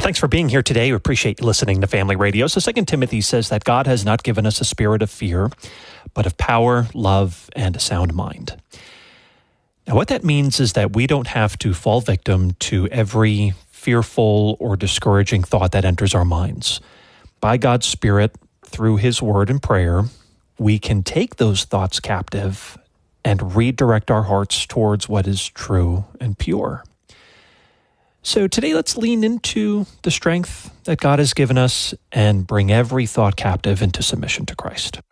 Thanks for being here today. We appreciate you listening to Family Radio. So 2 Timothy says that God has not given us a spirit of fear, but of power, love, and a sound mind. Now, what that means is that we don't have to fall victim to every fearful or discouraging thought that enters our minds. By God's Spirit, through His Word and prayer, we can take those thoughts captive and redirect our hearts towards what is true and pure. So today, let's lean into the strength that God has given us and bring every thought captive into submission to Christ.